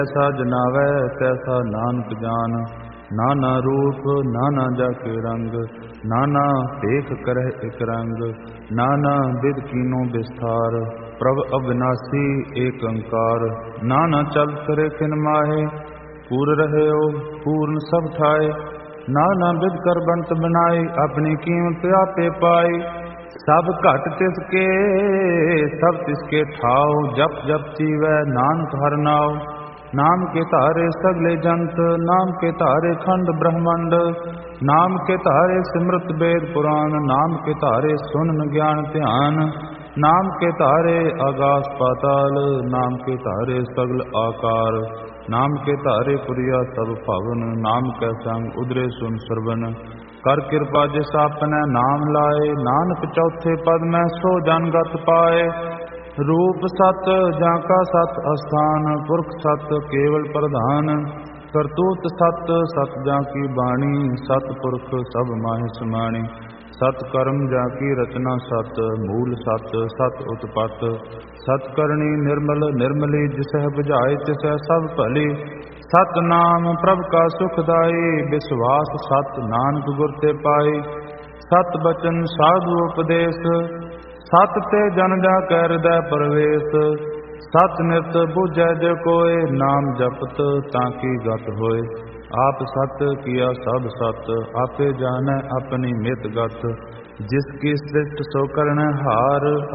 ਐਸਾ ਜਨਾਵੈ ਤੈਸਾ ਨਾਨਕ ਜਾਨ। ਨਾਨਾ ਰੂਪ ਨਾਨਾ ਜਾਕੇ ਰੰਗ, ਨਾਨਾ ਭੇਖ ਕਰਹਿ ਇਕ ਰੰਗ। ਨਾਨਾ ਬਿਧ ਕੀਨੋ ਬਿਸਥਾਰ, ਪ੍ਰਭ ਅਬਿਨਾਸੀ ਏਕ ਓੰਕਾਰ। ਨਾਨਾ ਚਲਤ ਰੇਖਿਨ ਮਾਹੇ, ਪੂਰ ਰਹਿਓ ਪੂਰਨ ਸਭ ਠਾਏ। ਨਾਨਾ ਬਿਧ ਕਰ ਬੰਤ ਬਨਾਈ, ਆਪਣੀ ਕੀਮਤ ਆਪੇ ਪਾਈ। ਸਭ ਘਟ ਤਿਸਕੇ ਸਭ ਤਿਸਕੇ ਠਾਓ, ਜਪ ਜਪ ਚੀਵੈ ਨਾਨਕ ਹਰਿ ਨਾਉ। ਨਾਮ ਕੇ ਧਾਰੇ ਸਗਲੇ ਜੰਤ, ਨਾਮ ਕੇ ਧਾਰੇ ਖੰਡ ਬ੍ਰਹਮੰਡ। ਨਾਮ ਕੇ ਧਾਰੇ ਸਿਮਰਤ ਵੇਦ ਪੁਰਾਨ, ਨਾਮ ਕੇ ਧਾਰੇ ਸੁਨਨ ਗਿਆਨ ਧਿਆਨ। ਨਾਮ ਕੇ ਧਾਰੇ ਆਗਾਸ ਪਾਤਾਲ, ਨਾਮ ਕੇ ਧਾਰੇ ਸਗਲ ਆਕਾਰ। ਨਾਮ ਕੇ ਧਾਰੇ ਪੁਰੀਆ ਸਭ ਭਵਨ, ਨਾਮ ਕੈ ਸੰਗ ਉਦਰੇ ਸੁਨ ਸਰਵਨ। ਕਰ ਕਿਰਪਾ ਜਿਸ ਆਪਨੇ ਨਾਮ ਲਾਏ, ਨਾਨਕ ਚੌਥੇ ਪਦ ਮੈਂ ਸੋ ਜਨ ਗਤ ਪਾਏ। ਰੂਪ ਸਤ ਜਾਂ ਕਾ ਸਤ ਅਸਥਾਨ, ਪੁਰਖ ਸਤ ਕੇਵਲ ਪ੍ਰਧਾਨ। ਕਰਤੂਤ ਸਤ ਸਤ ਜਾਂ ਕੀ ਬਾਣੀ, ਸਤ ਪੁਰਖ ਸਭ ਮਾਹਿ ਸਮਾਣੀ। ਸਤ ਕਰਮ ਜਾਂ ਕੀ ਰਚਨਾ ਸਤ, ਮੂਲ ਸਤ ਸਤ ਉਤਪਤ। ਸਤ ਕਰਨੀ ਨਿਰਮਲ ਨਿਰਮਲੀ, ਜਿਸਹਿ ਬੁਝਾਏ ਤਿਸਹਿ ਸਭ ਭਲੀ। ਸਤ ਨਾਮ ਪ੍ਰਭ ਕਾ ਸੁਖਦਾਈ, ਵਿਸਵਾਸ ਸਤ ਨਾਨਕ ਗੁਰ ਤੇ ਪਾਈ। ਸਤ ਬਚਨ ਸਾਧੂ ਉਪਦੇਸ਼, ਸਤ ਤੇ ਜਨ ਜਾ ਕੈ ਹਿਰਦੈ ਪਰਵੇਸ਼। ਸਤ ਨਿਤ ਬੁਝੈ ਜੇ ਕੋਇ, ਨਾਮ ਜਪਤ ਤਾਂ ਕੀ ਗਤ ਹੋਏ। ਆਪ ਸਤ ਕੀਆ ਸਭ ਸਤ, ਆਪੇ ਜਾਣੈ ਆਪਣੀ ਮਿਤ ਗਤ। ਜਿਸ ਕੀ ਸ੍ਰਿਸ਼ਟ ਸੋ ਕਰਣੈ ਹਾਰ,